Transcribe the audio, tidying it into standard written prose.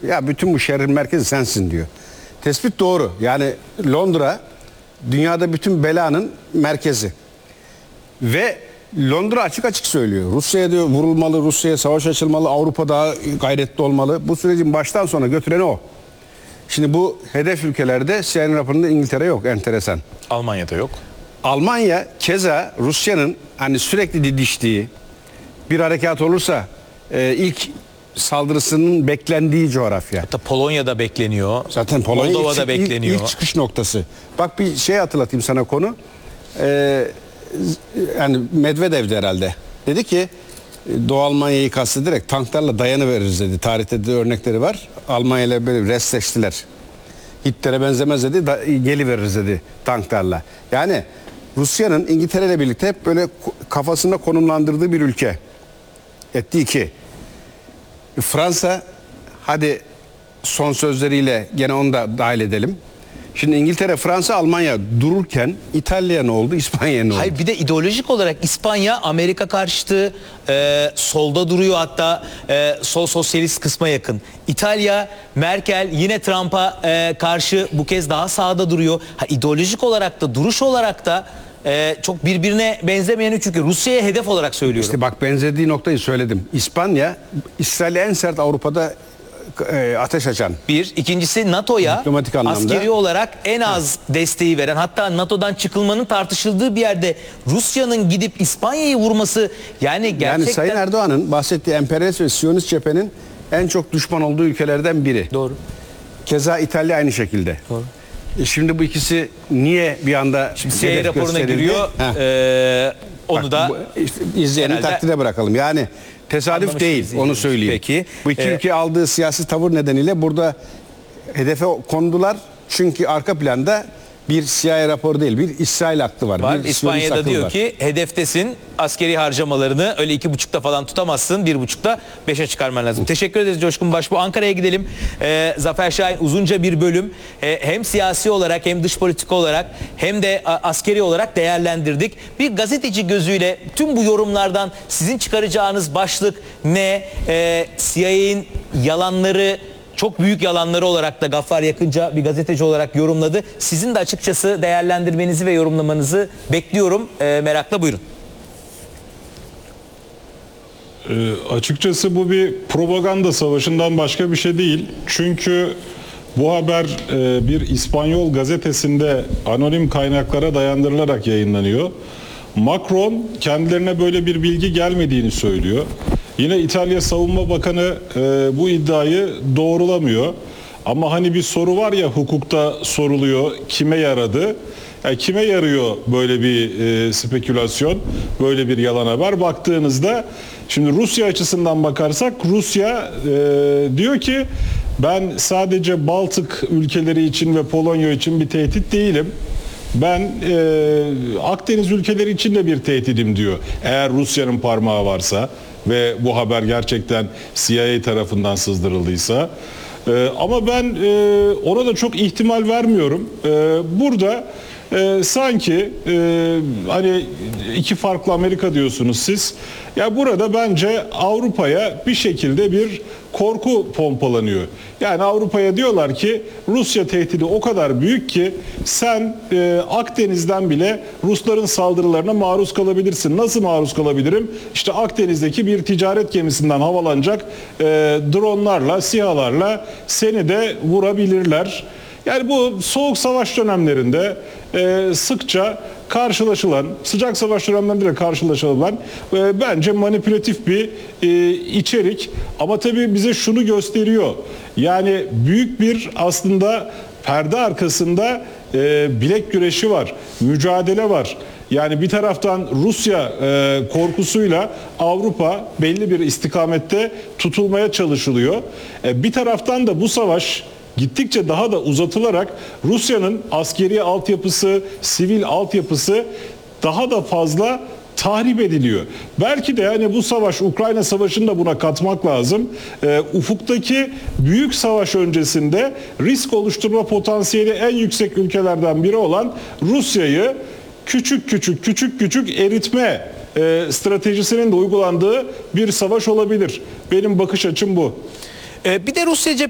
Ya bütün bu şerrin merkezi sensin diyor. Tespit doğru. Yani Londra dünyada bütün belanın merkezi. Ve Londra açık açık söylüyor. Rusya'ya diyor vurulmalı, Rusya'ya savaş açılmalı, Avrupa daha gayretli olmalı. Bu sürecin baştan sona götüreni o. Şimdi bu hedef ülkelerde CIA'nin raporunda İngiltere yok, enteresan. Almanya'da yok. Almanya keza Rusya'nın hani sürekli didiştiği bir harekat olursa ilk saldırısının beklendiği coğrafya. Hatta Polonya'da bekleniyor. Zaten Polonya Moldova'da bekleniyor. ilk çıkış noktası. Bak bir şey hatırlatayım sana konu. Yani Medvedev'di herhalde. Dedi ki Doğu Almanya'yı kastederek tanklarla dayanıveririz dedi. Tarihte de örnekleri var. Almanya ile böyle restleştiler. Hitler'e benzemez dedi. Geliveririz dedi tanklarla. Yani Rusya'nın İngiltere ile birlikte hep böyle kafasında konumlandırdığı bir ülke. Etti iki. Fransa hadi son sözleriyle gene onu da dahil edelim. Şimdi İngiltere, Fransa, Almanya dururken İtalya ne oldu, İspanya ne oldu? Hayır, bir de ideolojik olarak İspanya Amerika karşıtı, solda duruyor, hatta sol sosyalist kısma yakın. İtalya, Merkel yine Trump'a karşı bu kez daha sağda duruyor. İdeolojik olarak da duruş olarak da çok birbirine benzemeyen, çünkü Rusya'ya hedef olarak söylüyorum. İşte bak benzediği noktayı söyledim. İspanya, İsrail'e en sert Avrupa'da ateş açan. Bir. İkincisi NATO'ya askeri olarak en az desteği veren, hatta NATO'dan çıkılmanın tartışıldığı bir yerde Rusya'nın gidip İspanya'yı vurması, yani gerçekten... Yani Sayın Erdoğan'ın bahsettiği emperyalist ve Siyonist cephenin en çok düşman olduğu ülkelerden biri. Doğru. Keza İtalya aynı şekilde. Doğru. Şimdi bu ikisi niye bir anda CIA raporuna giriyor? Onu bak, da işte izleyenin takdire bırakalım. Yani tesadüf değil, onu söyleyeyim. Peki. Bu iki ülke aldığı siyasi tavır nedeniyle burada hedefe kondular. Çünkü arka planda bir CIA raporu değil, bir İsrail aklı var. Bir İspanya'da diyor ki hedeftesin, askeri harcamalarını öyle 2,5'ta falan tutamazsın, 1,5'ta 5'e çıkarman lazım. Teşekkür ederiz Coşkun Başbuğ. Ankara'ya gidelim. Zafer Şahin uzunca bir bölüm hem siyasi olarak hem dış politika olarak hem de askeri olarak değerlendirdik. Bir gazeteci gözüyle tüm bu yorumlardan sizin çıkaracağınız başlık ne? CIA'nin yalanları, çok büyük yalanları olarak da Gaffar Yakınca bir gazeteci olarak yorumladı. Sizin de açıkçası değerlendirmenizi ve yorumlamanızı bekliyorum. Merakla buyurun. Açıkçası bu bir propaganda savaşından başka bir şey değil. Çünkü bu haber bir İspanyol gazetesinde anonim kaynaklara dayandırılarak yayınlanıyor. Macron kendilerine böyle bir bilgi gelmediğini söylüyor. Yine İtalya Savunma Bakanı bu iddiayı doğrulamıyor. Ama hani bir soru var ya, hukukta soruluyor, kime yaradı? Yani kime yarıyor böyle bir spekülasyon, böyle bir yalan haber? Baktığınızda şimdi Rusya açısından bakarsak, Rusya diyor ki ben sadece Baltık ülkeleri için ve Polonya için bir tehdit değilim. Ben Akdeniz ülkeleri için de bir tehdidim diyor. Eğer Rusya'nın parmağı varsa ve bu haber gerçekten CIA tarafından sızdırıldıysa. Ama ben ona da çok ihtimal vermiyorum. Burada sanki hani iki farklı Amerika diyorsunuz siz. Ya burada bence Avrupa'ya bir şekilde bir korku pompalanıyor. Yani Avrupa'ya diyorlar ki Rusya tehdidi o kadar büyük ki sen Akdeniz'den bile Rusların saldırılarına maruz kalabilirsin. Nasıl maruz kalabilirim? İşte Akdeniz'deki bir ticaret gemisinden havalanacak dronlarla, SİHA'larla seni de vurabilirler. Yani bu soğuk savaş dönemlerinde sıkça karşılaşılan, sıcak savaş dönemlerinde de karşılaşılan bence manipülatif bir içerik. Ama tabii bize şunu gösteriyor. Yani büyük bir aslında perde arkasında bilek güreşi var, mücadele var. Yani bir taraftan Rusya korkusuyla Avrupa belli bir istikamette tutulmaya çalışılıyor. Bir taraftan da bu savaş gittikçe daha da uzatılarak Rusya'nın askeri altyapısı, sivil altyapısı daha da fazla tahrip ediliyor. Belki de yani bu savaş, Ukrayna Savaşı'nı da buna katmak lazım. Ufuktaki büyük savaş öncesinde risk oluşturma potansiyeli en yüksek ülkelerden biri olan Rusya'yı küçük küçük eritme stratejisinin de uygulandığı bir savaş olabilir. Benim bakış açım bu. Bir de Rusya